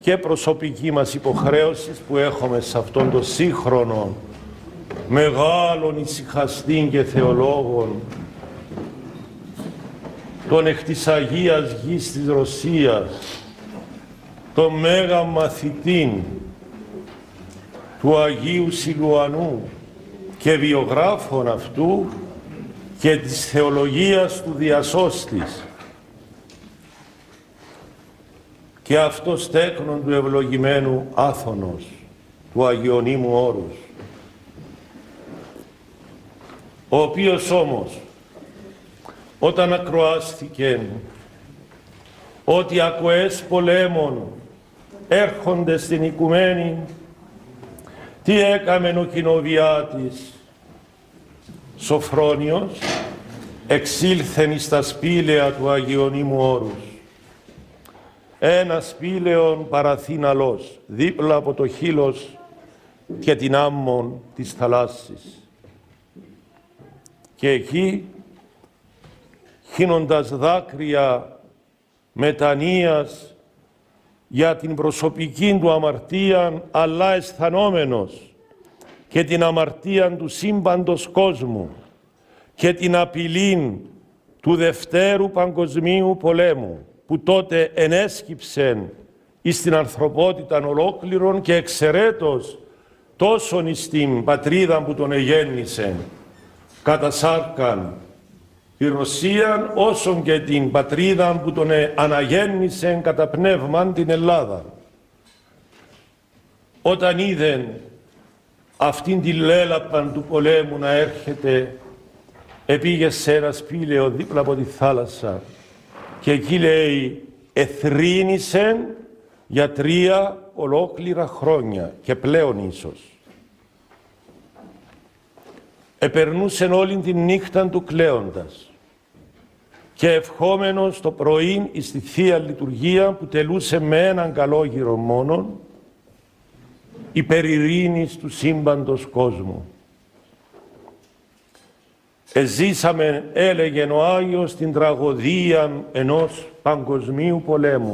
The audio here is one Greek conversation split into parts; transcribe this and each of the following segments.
και προσωπική μας υποχρέωση που έχουμε σε αυτόν τον σύγχρονο μεγάλων ησυχαστήν και θεολόγων, τον εκ της Αγίας Γης της Ρωσίας, τον μέγα μαθητήν του Αγίου Σιλουανού και βιογράφων αυτού και της θεολογίας του διασώστης, και αυτός τέκνον του ευλογημένου Άθωνος, του Αγιονύμου Όρους, ο οποίος όμως όταν ακροάστηκε ότι ακοές πολέμων έρχονται στην οικουμένη, τι έκαμεν ο κοινοβιάτης Σοφρόνιος? Εξήλθεν εις τα σπήλαια του Αγιονύμου Όρους, ένα σπήλαιον παραθύναλος, δίπλα από το χείλος και την άμμον της θαλάσσης. Και εκεί, χύνοντας δάκρυα μετανοίας για την προσωπική του αμαρτία, αλλά αισθανόμενος και την αμαρτία του σύμπαντος κόσμου και την απειλή του Δευτέρου Παγκοσμίου Πολέμου, που τότε ενέσκυψεν εις την ανθρωπότητα ολόκληρον και εξαιρέτως τόσον εις την πατρίδα που τον εγέννησε κατά σάρκαν τη Ρωσία, όσον και την πατρίδα που τον αναγέννησε κατά πνεύμαν την Ελλάδα. Όταν είδεν αυτήν τη λέλαπαν του πολέμου να έρχεται, επήγε σε ένα σπήλαιο δίπλα από τη θάλασσα και εκεί, λέει, εθρήνησεν για 3 ολόκληρα χρόνια και πλέον ίσως. Επερνούσεν όλη την νύχτα του κλαίοντας και ευχόμενος το πρωί εις τη Θεία Λειτουργία που τελούσε με έναν καλόγυρο μόνον υπέρ ειρήνης του σύμπαντος κόσμου. Εζήσαμε, έλεγε ο Άγιος, την τραγωδία ενός παγκοσμίου πολέμου.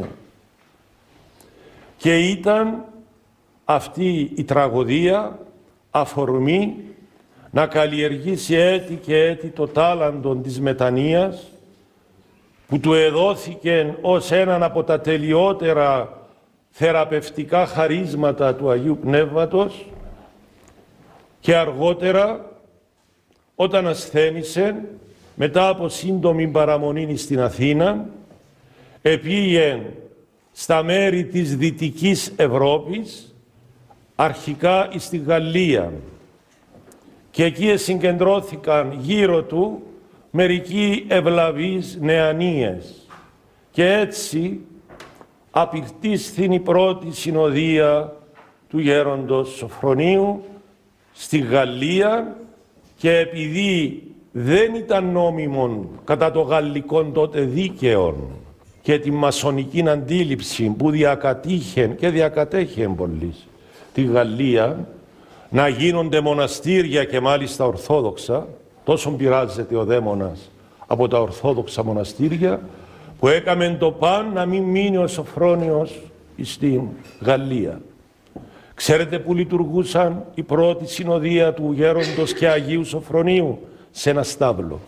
Και ήταν αυτή η τραγωδία αφορμή να καλλιεργήσει έτη και έτη το τάλαντον της μετανοίας που του εδόθηκε ως έναν από τα τελειότερα θεραπευτικά χαρίσματα του Αγίου Πνεύματος, και αργότερα όταν ασθένησε μετά από σύντομη παραμονή στην Αθήνα, επήγε στα μέρη της Δυτικής Ευρώπης, αρχικά στη Γαλλία, και εκεί συγκεντρώθηκαν γύρω του μερικοί ευλαβείς νεανίες, και έτσι απειρτίστην η πρώτη συνοδεία του γέροντος Σοφρονίου στη Γαλλία. Και επειδή δεν ήταν νόμιμον κατά το γαλλικόν τότε δίκαιον και τη μασονική αντίληψη που διακατήχεν και διακατέχεν πολλής τη Γαλλία, να γίνονται μοναστήρια και μάλιστα ορθόδοξα, τόσο πειράζεται ο δαίμονας από τα ορθόδοξα μοναστήρια, που έκαμεν το παν να μην μείνει ο Σοφρόνιος στην Γαλλία. Ξέρετε που λειτουργούσαν η πρώτη συνοδεία του γέροντος και Αγίου Σοφρονίου? Σε ένα στάβλο.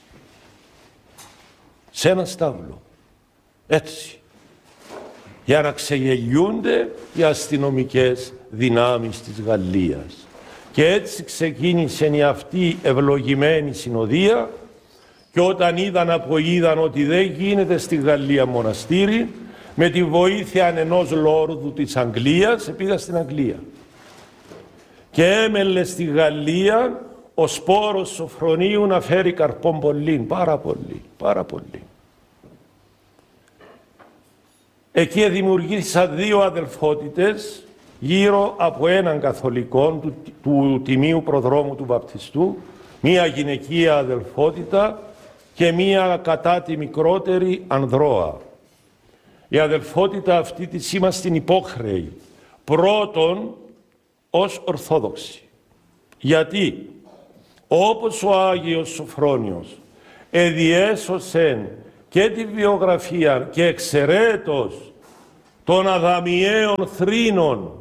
Σε ένα στάβλο. Έτσι. Για να ξεγελιούνται οι αστυνομικές δυνάμεις της Γαλλίας. Και έτσι ξεκίνησε η αυτή ευλογημένη συνοδεία, και όταν είδαν ότι δεν γίνεται στη Γαλλία μοναστήρι, με τη βοήθεια ενός λόρδου της Αγγλίας, πήγα στην Αγγλία. Και έμελε στη Γαλλία ο σπόρος Σοφρονίου να φέρει καρπόν πολύ, πάρα πολύ. Εκεί δημιουργήθησαν 2 αδελφότητες γύρω από έναν καθολικό του Τιμίου Προδρόμου του Βαπτιστού, μία γυναικεία αδελφότητα και μία κατά τη μικρότερη ανδρώα. Η αδελφότητα αυτή της είμαστε υπόχρεοι, πρώτον ως Ορθόδοξοι. Γιατί όπως ο Άγιος Σοφρόνιος εδιέσωσε και τη βιογραφία και εξαιρέτως των αδαμιαίων θρήνων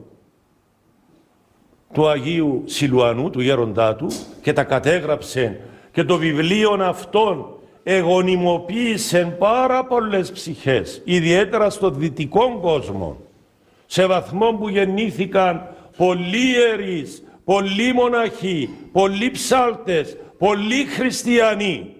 του Αγίου Σιλουανού, του γέροντά του, και τα κατέγραψε και το βιβλίο αυτόν εγωνιμοποίησε πάρα πολλές ψυχές, ιδιαίτερα στο δυτικό κόσμο, σε βαθμό που γεννήθηκαν πολλοί ιερείς, πολλοί μοναχοί, πολλοί ψάλτες, πολλοί χριστιανοί,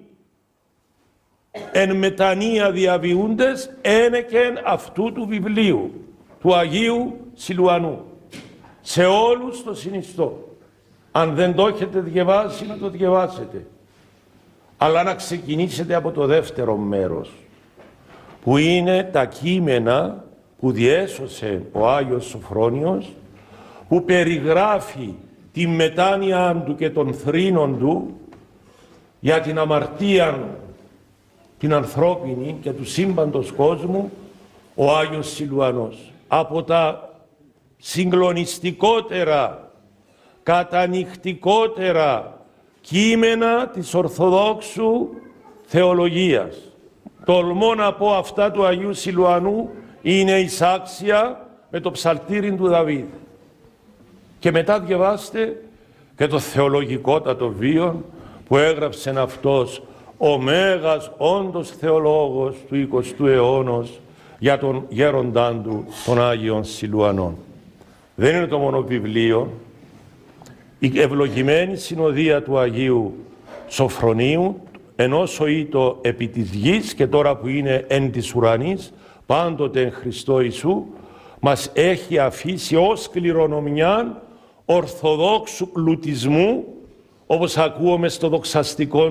εν μετανία διαβιούντες ένεκεν αυτού του βιβλίου, του Αγίου Σιλουανού. Σε όλους το συνιστώ. Αν δεν το έχετε διαβάσει, να το διαβάσετε. Αλλά να ξεκινήσετε από το δεύτερο μέρος, που είναι τα κείμενα που διέσωσε ο Άγιος Σωφρόνιος, που περιγράφει τη μετάνοια του και των θρήνων του για την αμαρτία την ανθρώπινη και του σύμπαντος κόσμου, ο Άγιος Σιλουανός. Από τα συγκλονιστικότερα, κατανυχτικότερα κείμενα της Ορθοδόξου θεολογίας. Τολμώ να πω, αυτά του Αγίου Σιλουανού είναι εισάξια με το ψαλτήρι του Δαβίδ. Και μετά διαβάστε και το θεολογικότατο βίο που έγραψε αυτός ο μέγας όντως θεολόγος του 20ου αιώνα για τον γέροντά του, τον Άγιον Σιλουανών. Δεν είναι το μόνο βιβλίο. Η ευλογημένη συνοδεία του Αγίου Σωφρονίου, ενώσο ήτο επί της γης και τώρα που είναι εν της ουρανής, πάντοτε εν Χριστώ Ιησού, μας έχει αφήσει ως κληρονομιά ορθοδόξου πλουτισμού, όπως ακούουμε στο δοξαστικό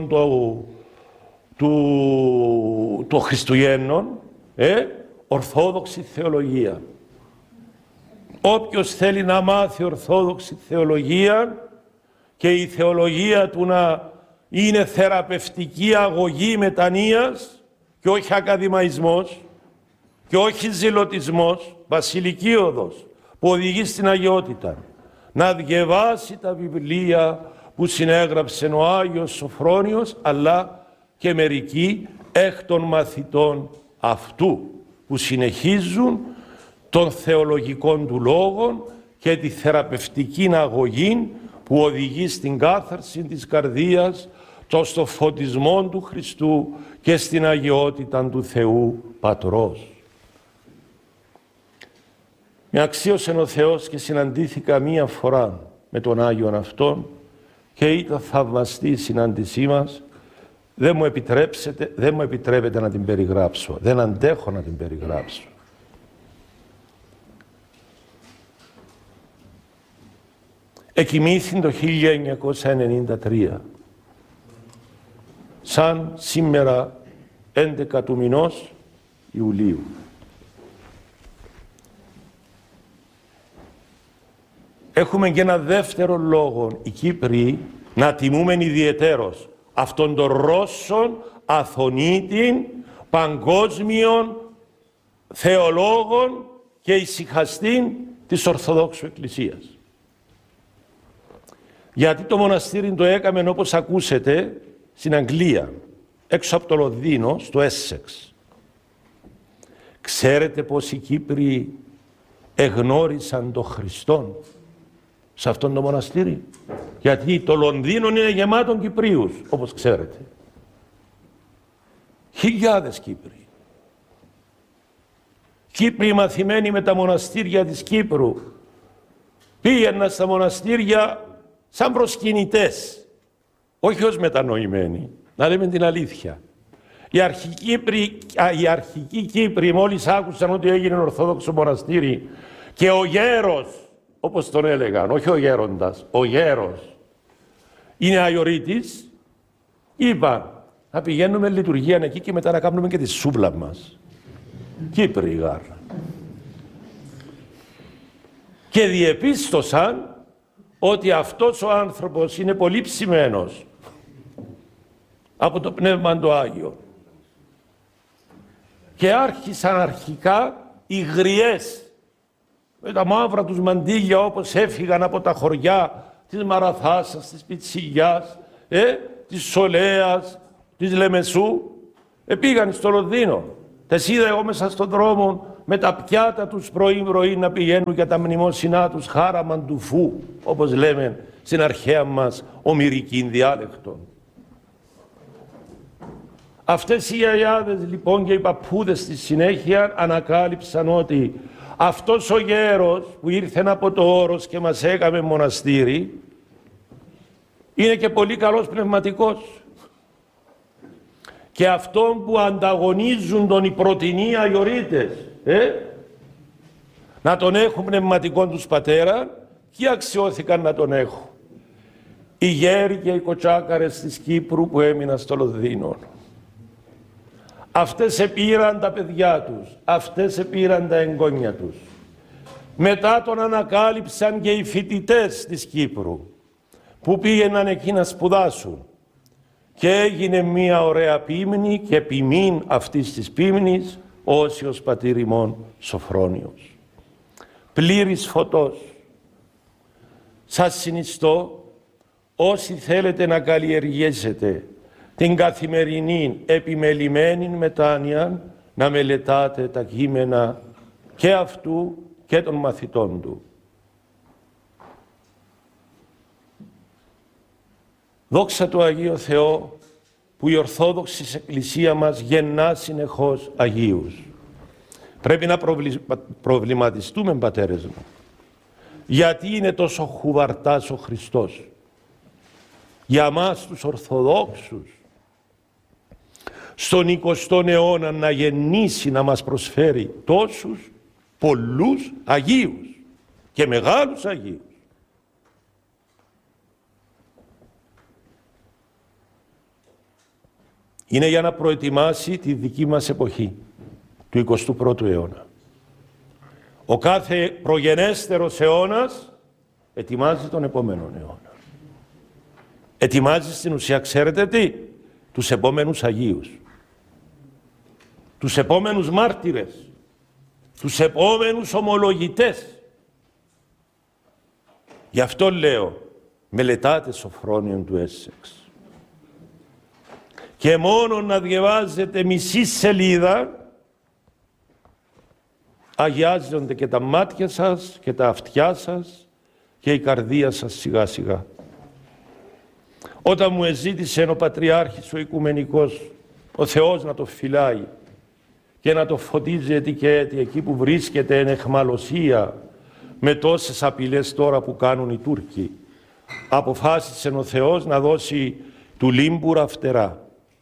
του Χριστουγέννων, ορθόδοξη θεολογία. Όποιος θέλει να μάθει ορθόδοξη θεολογία και η θεολογία του να είναι θεραπευτική αγωγή μετανοίας και όχι ακαδημαϊσμός και όχι ζηλωτισμός, βασιλική οδός που οδηγεί στην αγιότητα, να διαβάσει τα βιβλία που συνέγραψε ο Άγιος Σωφρόνιος, αλλά και μερικοί εκ των μαθητών αυτού που συνεχίζουν των θεολογικών του λόγων και τη θεραπευτική αγωγή που οδηγεί στην κάθαρση της καρδίας και στο φωτισμό του Χριστού και στην αγιότητα του Θεού Πατρός. Με αξίωσε ο Θεός και συναντήθηκα μία φορά με τον Άγιον αυτόν και ήταν θαυμαστή η συνάντησή μας. Δεν μου επιτρέπετε να την περιγράψω. Δεν αντέχω να την περιγράψω. Εκοιμήθη το 1993. Σαν σήμερα 11 του μηνός Ιουλίου. Έχουμε και ένα δεύτερο λόγο, οι Κύπροι, να τιμούμε ιδιαιτέρως αυτόν τον Ρώσον αθωνίτην παγκόσμιων θεολόγων και ησυχαστήν της Ορθοδόξου Εκκλησίας. Γιατί το μοναστήρι το έκαμε, όπως ακούσετε, στην Αγγλία, έξω από το Λονδίνο, στο Έσσεξ. Ξέρετε πως οι Κύπροι εγνώρισαν τον Χριστόν σε αυτόν το μοναστήρι? Γιατί το Λονδίνο είναι γεμάτο Κυπρίους, όπως ξέρετε. Χιλιάδες Κύπροι. Κύπροι μαθημένοι με τα μοναστήρια της Κύπρου πήγαιναν στα μοναστήρια σαν προσκυνητές, όχι ως μετανοημένοι, να λέμε την αλήθεια. Οι αρχικοί Κύπροι μόλις άκουσαν ότι έγινε Ορθόδοξο μοναστήρι και ο γέρος, όπως τον έλεγαν, όχι ο γέροντας, ο γέρος είναι αγιορείτης, είπαν να πηγαίνουμε λειτουργία εκεί και μετά να κάνουμε και τη σούβλα μας. Κύπροι γάρα. Και διεπίστωσαν ότι αυτός ο άνθρωπος είναι πολύ ψημένος από το Πνεύμα το Άγιο. Και άρχισαν αρχικά οι γριές με τα μαύρα τους μαντίλια, όπως έφυγαν από τα χωριά της Μαραθάσας, της Πιτσιλιάς, της Σολέας, της Λεμεσού, πήγαν στο Λονδίνο. Τες είδα εγώ μέσα στον δρόμο με τα πιάτα τους πρωί-πρωί να πηγαίνουν για τα μνημόσυνά τους χάραμαν του φου, όπως λέμε στην αρχαία μας ομηρική διάλεκτο. Αυτές οι γιαγιάδες λοιπόν και οι παππούδες στη συνέχεια ανακάλυψαν ότι αυτός ο γέρος που ήρθε από το όρος και μας έκαμε μοναστήρι είναι και πολύ καλός πνευματικός. Και αυτόν που ανταγωνίζουν τον οι πρωτινοί αγιορείτες, να τον έχουν πνευματικόν τους πατέρα, και αξιώθηκαν να τον έχουν. Οι γέροι και οι κοτσάκαρες της Κύπρου που έμειναν στο Λονδίνο. Αυτές επήραν τα παιδιά τους, αυτές επήραν τα εγγόνια τους. Μετά τον ανακάλυψαν και οι φοιτητές της Κύπρου, που πήγαιναν εκεί να σπουδάσουν. Και έγινε μία ωραία πίμνη και ποιμήν αυτής της πίμνης ο Όσιος πατήρ ημών Σοφρόνιος. Πλήρης φωτός. Σας συνιστώ όσοι θέλετε να καλλιεργήσετε την καθημερινή επιμελημένη μετάνοια να μελετάτε τα κείμενα και αυτού και των μαθητών του. Δόξα του Αγίου Θεό που η Ορθόδοξη Εκκλησία μας γεννά συνεχώς Αγίους. Πρέπει να προβληματιστούμε, πατέρες μου, γιατί είναι τόσο χουβαρτάς ο Χριστός. Για μας τους Ορθοδόξους, στον 20ο αιώνα να γεννήσει, να μας προσφέρει τόσους πολλούς Αγίους και μεγάλους Αγίους. Είναι για να προετοιμάσει τη δική μας εποχή του 21ου αιώνα. Ο κάθε προγενέστερος αιώνας ετοιμάζει τον επόμενο αιώνα. Ετοιμάζει στην ουσία, ξέρετε τι, τους επόμενους Αγίους, τους επόμενους μάρτυρες, τους επόμενους ομολογητές. Γι' αυτό λέω, μελετάτε Σοφρόνιον του Έσσεξ. Και μόνο να διαβάζετε μισή σελίδα, αγιάζονται και τα μάτια σας και τα αυτιά σας και η καρδία σας σιγά σιγά. Όταν μου εζήτησε ο Πατριάρχης ο Οικουμενικός, ο Θεός να το φυλάει και να το φωτίζει ετικέτη εκεί που βρίσκεται εν εχμαλωσία με τόσες απειλές τώρα που κάνουν οι Τούρκοι, αποφάσισε ο Θεός να δώσει του Λίμπουρα φτερά,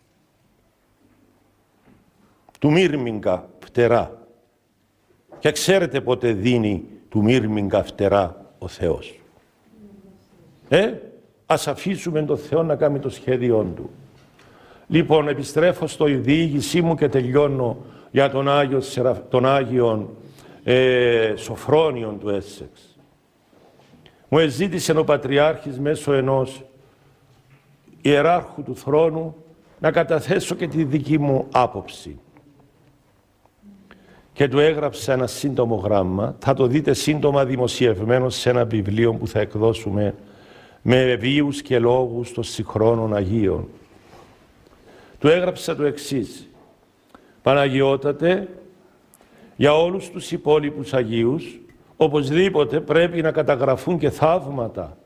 του Μύρμιγκα φτερά. Και ξέρετε πότε δίνει του Μύρμιγκα φτερά ο Θεός. Ας αφήσουμε τον Θεό να κάνει το σχέδιό του. Λοιπόν, επιστρέφω στο διήγησή μου και τελειώνω για τον Άγιον Σοφρόνιον του Έσσεξ. Μου εζήτησε ο Πατριάρχης μέσω ενός ιεράρχου του θρόνου να καταθέσω και τη δική μου άποψη. Και του έγραψα ένα σύντομο γράμμα, θα το δείτε σύντομα δημοσιευμένο σε ένα βιβλίο που θα εκδώσουμε με βίους και λόγους των συγχρόνων Αγίων. Του έγραψα το εξής: Παναγιώτατε, για όλους τους υπόλοιπους Αγίους, οπωσδήποτε πρέπει να καταγραφούν και θαύματα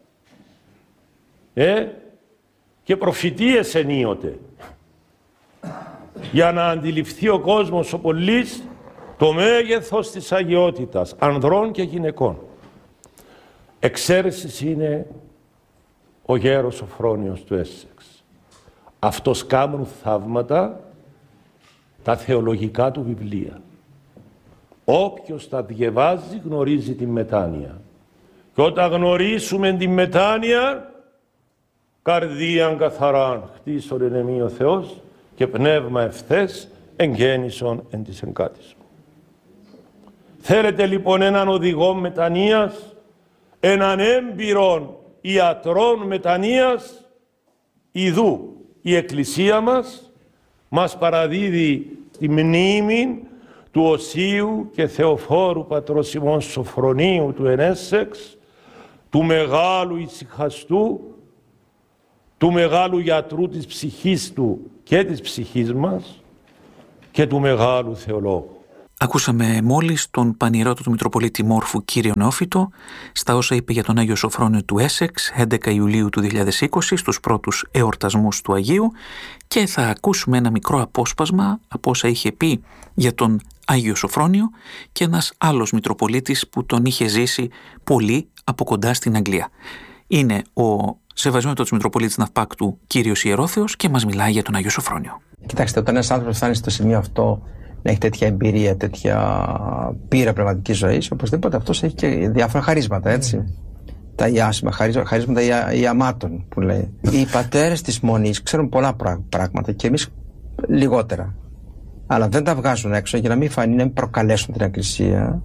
και προφητείες ενίοτε, για να αντιληφθεί ο κόσμος ο πολύς το μέγεθος της αγιότητας ανδρών και γυναικών. Εξαίρεσης είναι ο γέρος Σοφρόνιος του Έσσεξ. Αυτός κάμουν θαύματα τα θεολογικά του βιβλία. Όποιος τα διαβάζει γνωρίζει την μετάνοια. Και όταν γνωρίσουμε την μετάνοια, καρδίαν καθαράν χτίσον εν εμεί ο Θεός και πνεύμα ευθές εγγέννησον εν της εγκάτης. Θέλετε λοιπόν έναν οδηγό μετανοίας, έναν έμπειρον ιατρών μετανοίας, ιδού η Εκκλησία μας παραδίδει τη μνήμη του Οσίου και Θεοφόρου πατρός ημών Σοφρονίου του Έσσεξ, του μεγάλου ησυχαστού, του μεγάλου γιατρού της ψυχής του και της ψυχής μας και του μεγάλου θεολόγου. Ακούσαμε μόλις τον πανηρότο του Μητροπολίτη Μόρφου κύριο Νεόφυτο στα όσα είπε για τον Άγιο Σωφρόνιο του Έσεξ 11 Ιουλίου του 2020 στους πρώτους εορτασμούς του Αγίου, και θα ακούσουμε ένα μικρό απόσπασμα από όσα είχε πει για τον Άγιο Σωφρόνιο και ένας άλλος Μητροπολίτης που τον είχε ζήσει πολύ από κοντά στην Αγγλία. Είναι ο Σεβασμιότατος Μητροπολίτης Ναυπάκτου κύριος Ιερόθεος και μας μιλάει για τον Άγιο Σωφρόνιο. Κοιτάξτε, όταν ένας άνθρωπος φτάνει στο σημείο αυτό να έχει τέτοια εμπειρία, τέτοια πείρα πνευματικής ζωής, οπωσδήποτε αυτός έχει και διάφορα χαρίσματα, έτσι. Τα ιάσιμα, χαρίσματα ιαμάτων που λέει. Οι πατέρες της Μονής ξέρουν πολλά πράγματα και εμείς λιγότερα. Αλλά δεν τα βγάζουν έξω για να μην φανεί, να μην προκαλέσουν την Εκκλησία.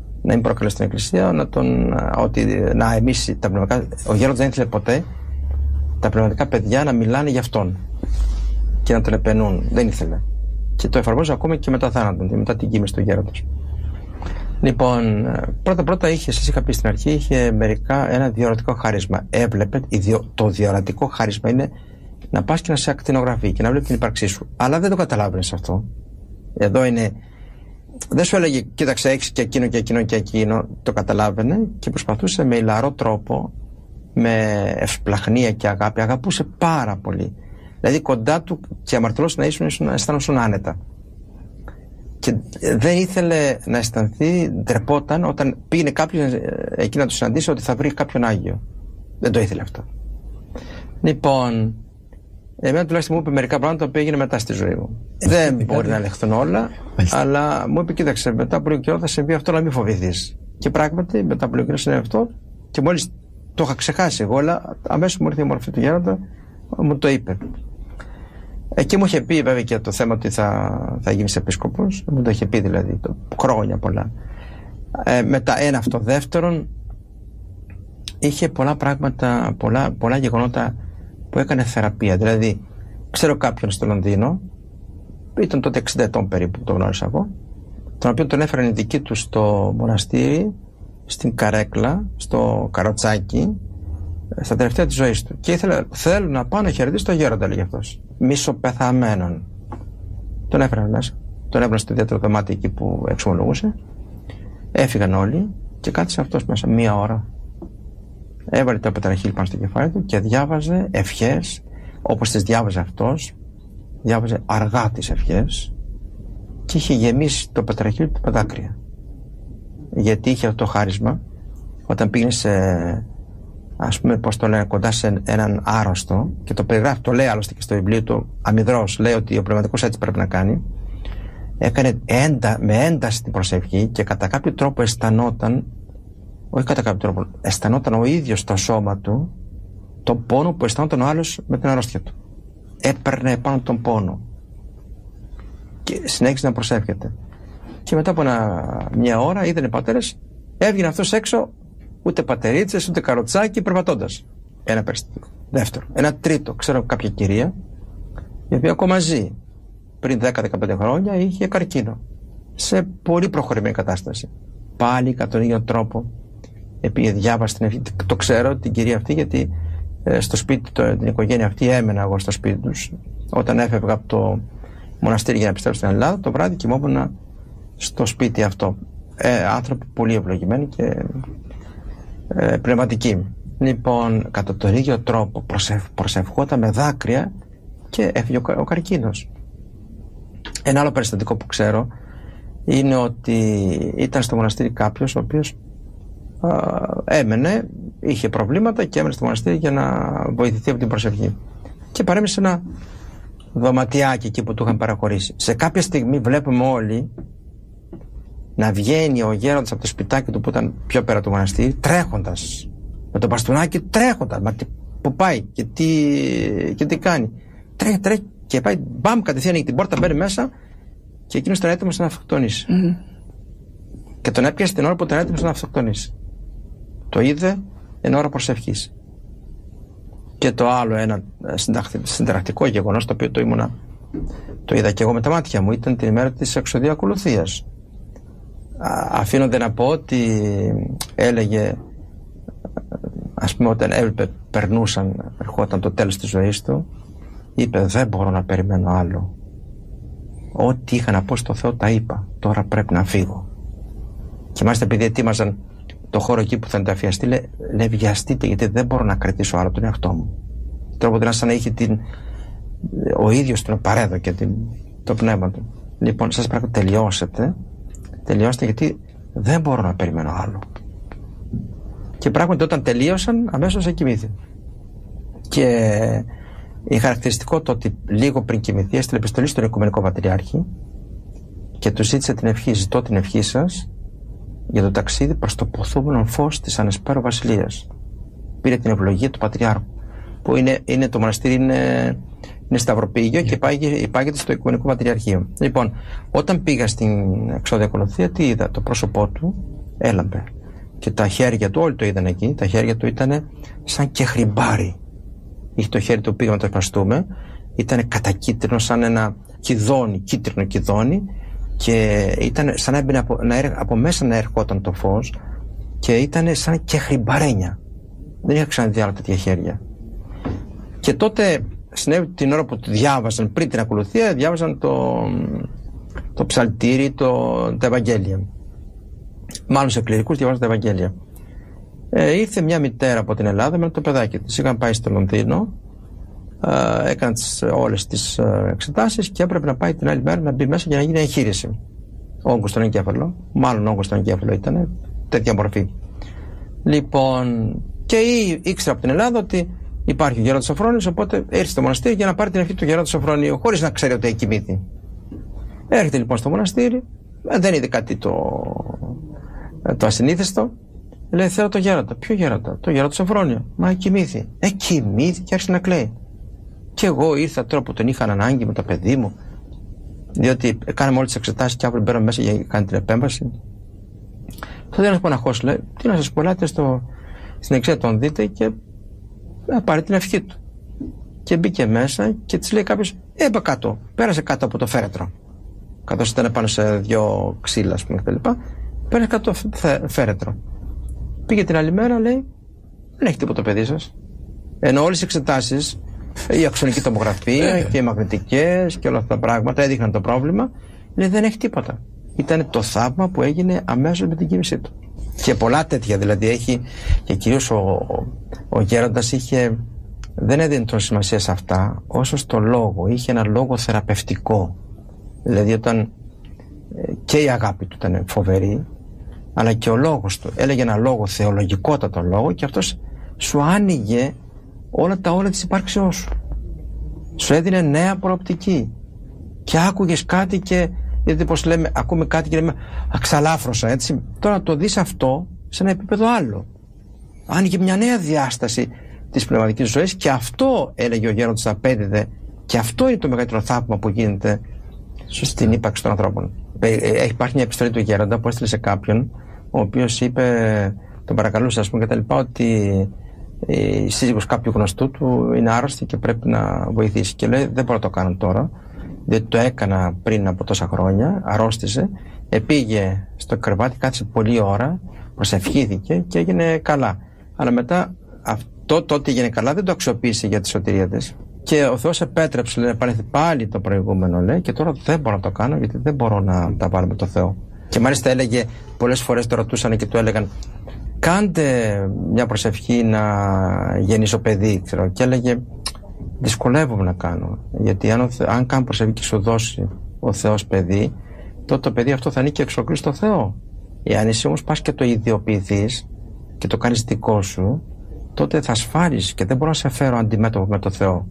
Εμείς τα πνευματικά. Ο Γέροντας δεν ήθελε ποτέ τα πνευματικά παιδιά να μιλάνε για αυτόν και να τον επενούν. Δεν ήθελε. Και το εφαρμόζει ακόμα και μετά θάνατον, μετά την κοίμηση του Γέροντος. Λοιπόν, πρώτα είχε, σας είχα πει στην αρχή, είχε ένα διορατικό χάρισμα. Έβλεπε, το διορατικό χάρισμα είναι να πας και να σε ακτινογραφεί και να βλέπει την ύπαρξή σου. Αλλά δεν το καταλάβαινες αυτό. Εδώ είναι. Δεν σου έλεγε, κοίταξε, έχεις και εκείνο και εκείνο και εκείνο. Το καταλάβαινε και προσπαθούσε με ηλαρό τρόπο, με ευσπλαχνία και αγάπη. Αγαπούσε πάρα πολύ. Δηλαδή κοντά του και αμαρτωλός να αισθάνονταν άνετα. Και δεν ήθελε να αισθανθεί, ντρεπόταν όταν πήγαινε κάποιος εκεί να του συναντήσει ότι θα βρει κάποιον Άγιο. Δεν το ήθελε αυτό. Λοιπόν, εμένα τουλάχιστον μου είπε μερικά πράγματα που έγινε μετά στη ζωή μου. Δεν μπορεί να ελεγχθούν όλα, αλλά μου είπε, κοίταξε, μετά από λίγο καιρό θα συμβεί αυτό, να μην φοβηθείς. Και πράγματι, μετά από λίγο καιρό συνέβη αυτό, και μόλις το είχα ξεχάσει εγώ, αλλά αμέσως μου ήρθε η μορφή του Γέροντα, μου το είπε. Εκεί μου είχε πει βέβαια και το θέμα ότι θα γίνεις επίσκοπος. Μου το είχε πει δηλαδή χρόνια πολλά. Μετά ένα αυτό. Δεύτερον, είχε πολλά πράγματα, πολλά γεγονότα που έκανε θεραπεία. Δηλαδή, ξέρω κάποιον στο Λονδίνο, ήταν τότε 60 ετών περίπου, το γνώρισα εγώ, τον οποίο τον έφεραν οι δικοί του στο μοναστήρι, στην Καρέκλα, στο Καροτσάκι, στα τελευταία της ζωής του. Και θέλω να πάω να χαιρετήσω τον Γέροντα, λέγει αυτός. Μισοπεθαμένον. Τον έφεραν μέσα. Τον έβαλαν στο ιδιαίτερο δωμάτιο εκεί που εξομολογούσε. Έφυγαν όλοι και κάθισε αυτός μέσα μία ώρα. Έβαλε το πετραχύλι πάνω στο κεφάλι του και διάβαζε ευχές όπως τις διάβαζε αυτός. Διάβαζε αργά τις ευχές και είχε γεμίσει το πετραχύλι του με δάκρυα. Γιατί είχε αυτό το χάρισμα όταν πήγαινε ας πούμε, πώς το λένε, κοντά σε έναν άρρωστο, και το περιγράφει, το λέει άλλωστε και στο βιβλίο του, αμυδρός, λέει ότι ο πνευματικός έτσι πρέπει να κάνει. Έκανε με ένταση την προσευχή και κατά κάποιο τρόπο αισθανόταν, όχι κατά κάποιο τρόπο, αισθανόταν ο ίδιος στο σώμα του τον πόνο που αισθανόταν ο άλλος με την αρρώστια του. Έπαιρνε επάνω τον πόνο και συνέχισε να προσεύχεται. Και μετά από μια ώρα είδαν οι πατέρες, έβγαινε αυτός έξω, ούτε πατερίτσες, ούτε καροτσάκι, περπατώντας. Ένα περιστατικό. Δεύτερο. Ένα τρίτο. Ξέρω κάποια κυρία, η οποία ακόμα ζει. Πριν 10-15 χρόνια είχε καρκίνο. Σε πολύ προχωρημένη κατάσταση. Πάλι κατά τον ίδιο τρόπο. Επειδή διάβασε την ευχή. Το ξέρω την κυρία αυτή, γιατί στο σπίτι, την οικογένεια αυτή, έμενα εγώ στο σπίτι τους. Όταν έφευγα από το μοναστήρι για να επιστρέψω στην Ελλάδα, το βράδυ κοιμόμουν στο σπίτι αυτό. Άνθρωποι πολύ ευλογημένοι και πνευματική. Λοιπόν, κατά τον ίδιο τρόπο προσευχόταν με δάκρυα και έφυγε ο καρκίνος. Ένα άλλο περιστατικό που ξέρω είναι ότι ήταν στο μοναστήρι κάποιος ο οποίος είχε προβλήματα και έμενε στο μοναστήρι για να βοηθηθεί από την προσευχή. Και παρέμεινε σε ένα δωματιάκι εκεί που του είχαν παραχωρήσει. Σε κάποια στιγμή βλέπουμε όλοι να βγαίνει ο Γέροντας από το σπιτάκι του που ήταν πιο πέρα του μοναστήρι, τρέχοντας, με το μπαστούνάκι τρέχοντας. Μα που πάει και τι κάνει. Τρέχει και πάει, μπαμ, κατευθείαν ανοίγει την πόρτα, μπαίνει μέσα και εκείνος ήταν έτοιμος να αυτοκτονήσει. Και τον έπιασε την ώρα που ήταν έτοιμος να αυτοκτονήσει. Το είδε εν ώρα προσευχής. Και το άλλο, ένα συνταρακτικό γεγονός, το οποίο το είδα και εγώ με τα μάτια μου, ήταν την ημέρα της εξοδιακολουθίας. Αφήνονται να πω ότι έλεγε, ας πούμε, όταν έβλεπε ερχόταν το τέλος της ζωής του, είπε, δεν μπορώ να περιμένω άλλο. Ό,τι είχα να πω στο Θεό τα είπα. τώρα πρέπει να φύγω. Και μάλιστα επειδή ετοίμαζαν το χώρο εκεί που θα ενταφιαστεί, λέει βιαστείτε, γιατί δεν μπορώ να κρατήσω άλλο τον εαυτό μου. Τρόπο δηλαδή σαν να είχε ο ίδιος τον παρέδοκε το πνεύμα του. Λοιπόν, σας παρακαλώ, τελειώστε, γιατί δεν μπορώ να περιμένω άλλο. Και πράγματι όταν τελείωσαν, αμέσως εκοιμήθη. Και είναι χαρακτηριστικό το ότι λίγο πριν κοιμηθεί έστειλε επιστολή στον Οικουμενικό Πατριάρχη και του ζήτησε την ευχή, ζητώ την ευχή σας για το ταξίδι προς το ποθούμενο φως της Ανεσπέρου Βασιλείας. Πήρε την ευλογία του Πατριάρχου, που είναι το μοναστήρι είναι σταυροπήγιο και υπάγεται στο Οικουμενικό Πατριαρχείο. Λοιπόν, όταν πήγα στην εξώδια ακολουθία, τι είδα? Το πρόσωπό του έλαμπε και τα χέρια του, όλοι το είδαν εκεί, τα χέρια του ήταν σαν και χρυμπάρι. Είχε το χέρι του, πήγαμε να το σπαστούμε, ήταν κατακίτρινο, σαν ένα κιδόνι, κίτρινο κιδόνι, και ήταν σαν να έμπαινε από μέσα να ερχόταν το φως και ήταν σαν και χρυμπαρένια. Δεν είχα ξαναδεί άλλα τέτοια χέρια. Και τότε συνέβη την ώρα που διάβαζαν πριν την ακολουθία, διάβαζαν το ψαλτήρι, τα Ευαγγέλια. Μάλλον σε κληρικούς διαβάζαν τα Ευαγγέλια. Ήρθε μια μητέρα από την Ελλάδα με το παιδάκι της. Είχαν πάει στο Λονδίνο, έκανε όλες τις εξετάσεις και έπρεπε να πάει την άλλη μέρα να μπει μέσα για να γίνει εγχείρηση. Όγκος στον εγκέφαλο, μάλλον όγκος στον εγκέφαλο ήταν, τέτοια μορφή. Λοιπόν, και ήξερα από την Ελλάδα ότι υπάρχει ο Γέροντας Σοφρόνιος, οπότε ήρθε στο μοναστήρι για να πάρει την ευχή του Γέροντα Σοφρονίου, χωρίς να ξέρει ότι έχει κοιμήθει. Έρχεται λοιπόν στο μοναστήρι, δεν είδε κάτι το ασυνήθιστο. Λέει, θέλω το Γέροντα. Ποιο Γέροντα? Το Γέροντα Σοφρόνιο. Μα κοιμήθη. Κοιμήθη και άρχισε να κλαίει. Και εγώ ήρθα τώρα που τον είχαν ανάγκη με το παιδί μου, διότι κάναμε όλες τις εξετάσεις και αύριο μπαίνω μέσα για να κάνει την επέμβαση. Τότε ένας μοναχός λέει, τι να σας πω, ελάτε στην εξέδρα τον δείτε και να πάρει την ευχή του. Και μπήκε μέσα και της λέει κάποιος, έπα κάτω, πέρασε κάτω από το φέρετρο. Καθώς ήταν πάνω σε δυο ξύλα, ας πούμε, κτλ. Πέρασε κάτω από το φέρετρο. Πήγε την άλλη μέρα, λέει, δεν έχει τίποτα το παιδί σας. Ενώ όλες οι εξετάσεις, η αξονική τομογραφία και οι μαγνητικές και όλα αυτά τα πράγματα έδειχναν το πρόβλημα, λέει, δεν έχει τίποτα. Ήταν το θαύμα που έγινε αμέσως με την κοίμησή του. Και πολλά τέτοια δηλαδή έχει, και κυρίως ο Γέροντας δεν έδινε τόσο σημασία σε αυτά όσο στο λόγο. Είχε ένα λόγο θεραπευτικό. Δηλαδή όταν και η αγάπη του ήταν φοβερή, αλλά και ο λόγος του. Έλεγε ένα λόγο, θεολογικότατο λόγο, και αυτός σου άνοιγε όλα τα όρια της υπάρξεώς σου. Σου έδινε νέα προοπτική. Και άκουγες κάτι και, γιατί πως λέμε, ακούμε κάτι και λέμε αξαλάφρωσα, έτσι. Τώρα το δεις αυτό σε ένα επίπεδο άλλο. Άνοιγε μια νέα διάσταση της πνευματικής ζωής, και αυτό, έλεγε ο Γέροντας, απέδιδε, και αυτό είναι το μεγαλύτερο θαύμα που γίνεται στην ύπαρξη των ανθρώπων. Υπάρχει μια επιστολή του Γέροντα που έστειλε σε κάποιον, ο οποίος είπε, τον παρακαλούσε, ας πούμε, κτλ., ότι η σύζυγος κάποιου γνωστού του είναι άρρωστη και πρέπει να βοηθήσει. Και λέει, δεν μπορώ να το κάνω τώρα, διότι το έκανα πριν από τόσα χρόνια, αρρώστησε, πήγε στο κρεβάτι, κάθισε πολλή ώρα, προσευχήθηκε και έγινε καλά. Αλλά μετά αυτό τότε έγινε καλά, δεν το αξιοποίησε για τη σωτηρία της. Και ο Θεός επέτρεψε, λέει, να επανέλθει πάλι το προηγούμενο, λέει, και τώρα δεν μπορώ να το κάνω γιατί δεν μπορώ να τα βάλω με το Θεό. Και μάλιστα έλεγε, πολλές φορές το ρωτούσαν και του έλεγαν, κάντε μια προσευχή να γεννήσω παιδί, ξέρω. Και έλεγε, δυσκολεύομαι να κάνω, γιατί αν κάνω προσευχή και σου δώσει ο Θεός παιδί, τότε το παιδί αυτό θα ανήκει εξ ολοκλήρου στο Θεό. Εάν εσύ όμως πας και το ιδιοποιηθείς και το κάνεις δικό σου, τότε θα σφάλεις και δεν μπορώ να σε φέρω αντιμέτωπο με το Θεό.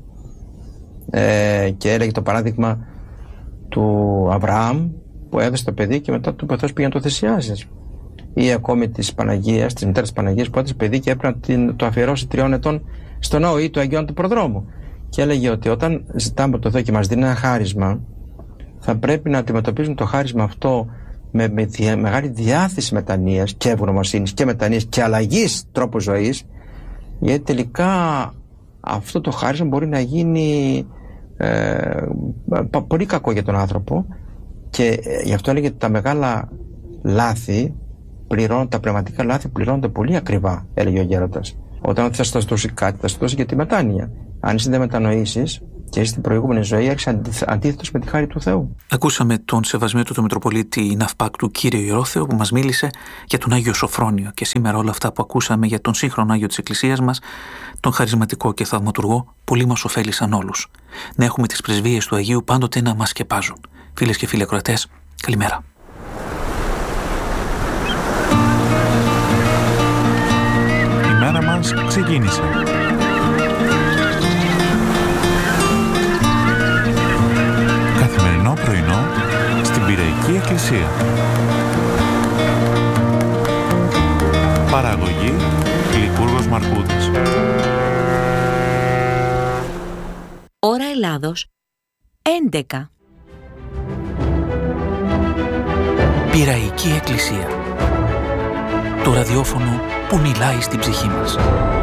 Και έλεγε το παράδειγμα του Αβραάμ που έδωσε το παιδί και μετά του Θεός πήγε να το θυσιάσει. Ή ακόμη της Παναγίας, της μητέρας Παναγίας που έδωσε παιδί και έπρεπε να το αφιερώσει 3 ετών στο ναό, ή του Αγίου του Προδρόμου. Και έλεγε ότι όταν ζητάμε το Θεό και μας δίνει ένα χάρισμα, θα πρέπει να αντιμετωπίζουμε το χάρισμα αυτό με μεγάλη διάθεση μετανοίας και ευγνωμοσύνης και μετανοίας και αλλαγής τρόπου ζωής, γιατί τελικά αυτό το χάρισμα μπορεί να γίνει πολύ κακό για τον άνθρωπο, και γι' αυτό έλεγε ότι τα μεγάλα λάθη τα πνευματικά λάθη πληρώνονται πολύ ακριβά, έλεγε ο Γέροντας. Όταν θα σου δώσει κάτι, θα σου δώσει και τη μετάνοια. Αν εσύ δεν μετανοήσεις, και στην προηγούμενη ζωή άρχισε αντίθετος με τη χάρη του Θεού. Ακούσαμε τον Σεβασμιότατο του Μητροπολίτη Ναυπάκτου κύριο Ιερόθεο που μας μίλησε για τον Άγιο Σωφρόνιο, και σήμερα όλα αυτά που ακούσαμε για τον σύγχρονο Άγιο της Εκκλησίας μας, τον χαρισματικό και θαυματουργό, πολύ μας ωφέλησαν όλους. Να έχουμε τις πρεσβείες του Αγίου πάντοτε να μας σκεπάζουν. Φίλες και φίλοι ακροατές, καλημέρα. Η μέρα μας ξεκίνησε. Καθημερινό πρωινό στην Πειραϊκή Εκκλησία. Παραγωγή Λικούργος Μαρκούδης. Ώρα Ελλάδος 11. Πειραϊκή Εκκλησία. Το ραδιόφωνο που μιλάει στην ψυχή μας.